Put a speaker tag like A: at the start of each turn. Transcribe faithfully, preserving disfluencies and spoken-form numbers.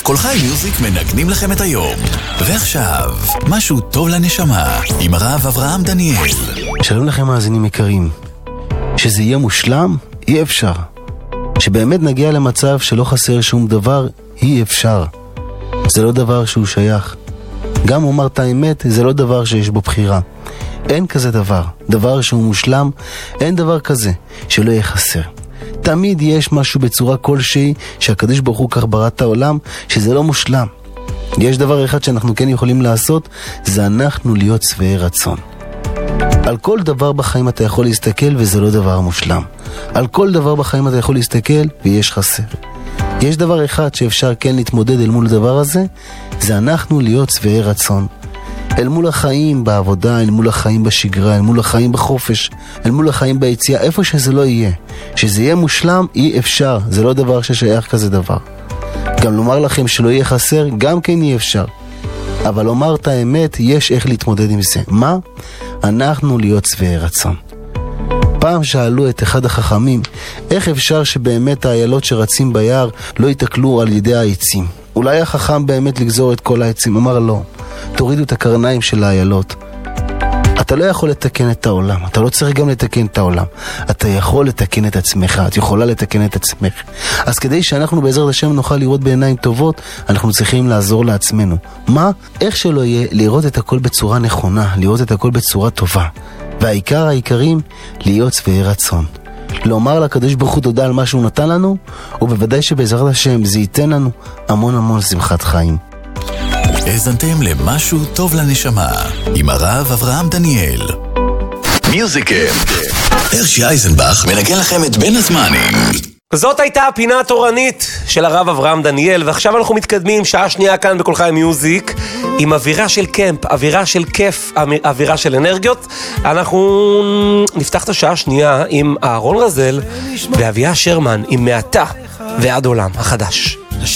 A: כל חי מיוזיק מנגנים לכם את היום. ועכשיו, משהו טוב לנשמה, עם הרב אברהם דניאל.
B: שלום לכם מאזינים יקרים. שזה יהיה מושלם, אי אפשר. שבאמת נגיע למצב שלא חסר שום דבר, אי אפשר. זה לא דבר שהוא שייך. גם אומר את האמת, זה לא דבר שיש בו בחירה. אין כזה דבר. דבר שהוא מושלם, אין דבר כזה שלא יהיה חסר. תמיד יש משהו בצורה כלשהי שהקדוש ברוך הוא כך ברא את העולם, שזה לא מושלם. יש דבר אחד שאנחנו כן יכולים לעשות, זה אנחנו להיות שבעי רצון. על כל דבר בחיים אתה יכול להסתכל וזה לא דבר מושלם. על כל דבר בחיים אתה יכול להסתכל ויש חסר. יש דבר אחד שאפשר כן להתמודד אל מול הדבר הזה, זה אנחנו להיות שבעי רצון. אל מול החיים בעבודה, אל מול החיים בשגרה, אל מול החיים בחופש, אל מול החיים ביציאה, איפה שזה לא יהיה. שזה יהיה מושלם, אי אפשר. זה לא דבר ששייך כזה דבר. גם לומר לכם שלא יהיה חסר, גם כן אי אפשר. אבל לומר את האמת, יש איך להתמודד עם זה. מה? אנחנו להיות שבעי רצון. פעם שאלו את אחד החכמים, איך אפשר שבאמת האיילות שרצים ביער לא יתקלו על ידי העצים? אולי החכם באמת לגזור את כל העצים? אמר לא, תורידו את הקרניים של האיילות. אתה לא יכול לתקן את העולם, אתה לא צריך גם לתקן את העולם. אתה יכול לתקן את עצמך, את יכולה לתקן את עצמך. אז כדי שאנחנו בעזרת השם נוכל לראות בעיניים טובות, אנחנו צריכים לעזור לעצמנו. מה? איך שלא יהיה, לראות את הכל בצורה נכונה, לראות את הכל בצורה טובה. והעיקר העיקרים, להיות שבעי רצון. לומר לקדוש ברוך הוא תודה על מה שהוא נתן לנו, ובוודאי שבעזרת השם זה ייתן לנו המון המון שמחת חיים.
A: האזנתם למשהו טוב לנשמה, עם הרב אברהם דניאל. מיוזיקה. הרשי אייזנבך מנגן לכם את בין הזמנים.
C: זאת הייתה הפינה התורנית של הרב אברהם דניאל, ועכשיו אנחנו מתקדמים שעה שנייה כאן בכל חי מיוזיק, עם אווירה של קמפ, אווירה של כיף, אווירה של אנרגיות. אנחנו נפתח את השעה השנייה עם אהרון רזל ואביה שרמן, עם מעתה ועד עולם החדש.